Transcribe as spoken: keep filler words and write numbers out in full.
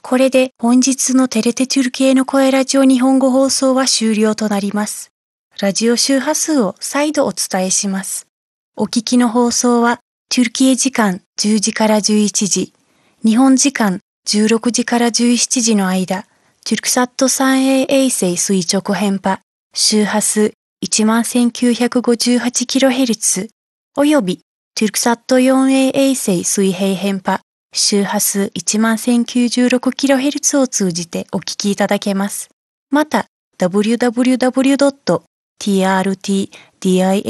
これで本日のテレテトゥルキエの声ラジオ日本語放送は終了となります。ラジオ周波数を再度お伝えします。お聞きの放送はトゥルキエ時間じゅうじからじゅういちじ、日本時間じゅうろくじからじゅうしちじの間、トゥルクサット スリーエー 衛星垂直編波、周波数 いちまんせんきゅうひゃくごじゅうはちキロヘルツ およびトゥルクサット フォーエー 衛星水平編波、周波数 いちまんせんきゅうじゅうろくキロヘルツ を通じてお聞きいただけます。また、ダブリューダブリューダブリュードットティーアールティーディーアイ